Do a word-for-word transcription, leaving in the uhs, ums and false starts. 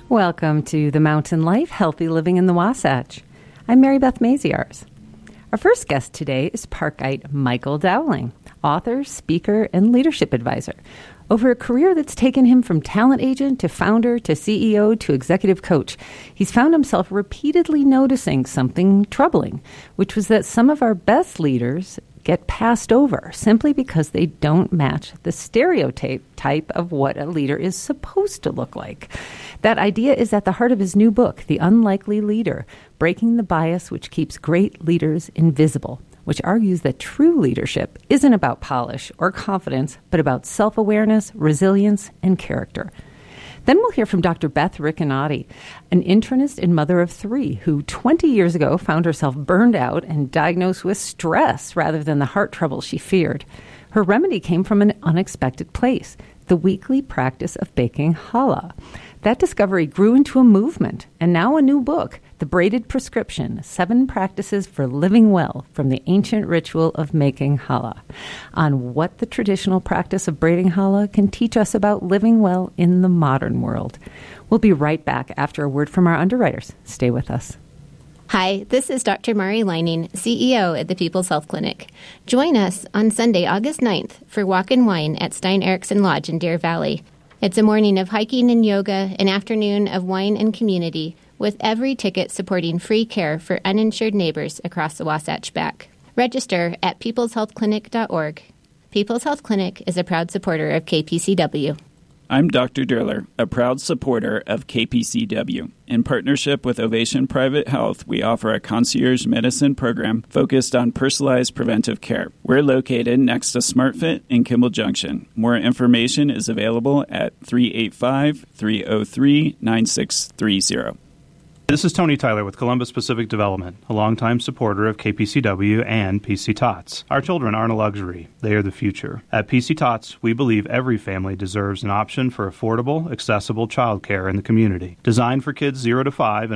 Welcome to The Mountain Life, Healthy Living in the Wasatch. I'm Mary Beth Maziarz. Our first guest today is Parkite Michael Dowling, author, speaker, and leadership advisor. Over a career that's taken him from talent agent to founder to C E O to executive coach, he's found himself repeatedly noticing something troubling, which was that some of our best leaders get passed over simply because they don't match the stereotype type of what a leader is supposed to look like. That idea is at the heart of his new book, The Unlikely Leader, Breaking the Bias Which Keeps Great Leaders Invisible, which argues that true leadership isn't about polish or confidence, but about self-awareness, resilience, and character. Then we'll hear from Doctor Beth Riccinotti, an internist and mother of three who twenty years ago found herself burned out and diagnosed with stress rather than the heart trouble she feared. Her remedy came from an unexpected place, the weekly practice of baking challah. That discovery grew into a movement, and now a new book, The Braided Prescription, Seven Practices for Living Well from the Ancient Ritual of Making Challah, on what the traditional practice of braiding challah can teach us about living well in the modern world. We'll be right back after a word from our underwriters. Stay with us. Hi, this is Doctor Mari Leining, C E O at the People's Health Clinic. Join us on Sunday, August ninth for Walk and Wine at Stein Eriksen Lodge in Deer Valley. It's a morning of hiking and yoga, an afternoon of wine and community, with every ticket supporting free care for uninsured neighbors across the Wasatch Back. Register at peoples health clinic dot org. People's Health Clinic is a proud supporter of K P C W. I'm Doctor Derler, a proud supporter of K P C W. In partnership with Ovation Private Health, we offer a concierge medicine program focused on personalized preventive care. We're located next to SmartFit in Kimball Junction. More information is available at three eight five, three oh three, nine six three zero. This is Tony Tyler with Columbus Pacific Development, a longtime supporter of K P C W and P C Tots. Our children aren't a luxury. They are the future. At P C Tots, we believe every family deserves an option for affordable, accessible childcare in the community. Designed for kids zero to five and